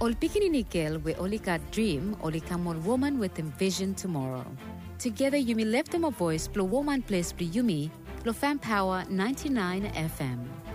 Ol pikinini girl we only got dream, only come on woman with envision tomorrow. Together Yumi left them a voice, blow woman place, blow Yumi, blow fan power 99 FM.